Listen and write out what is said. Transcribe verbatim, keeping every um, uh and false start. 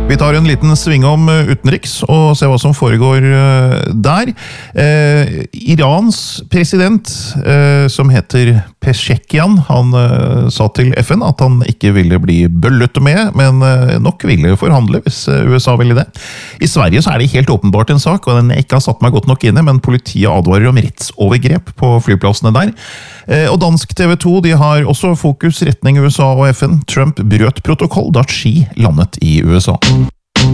Vi tar en liten sving om utenriks og ser hva som foregår der. Eh, Irans president, eh, som heter Pezeshkian, han eh, sa til F N at han ikke ville bli bøllete med, men eh, nok ville forhandle hvis U S A ville det. I Sverige så er det helt åpenbart en sak, og den jeg ikke har satt meg godt nok inne, men politiet advarer om rettsovergrep på flyplassene der. Eh, og dansk T V to de har også fokus retning U S A og F N. Trump brøt protokoll da Xi landet i U S A.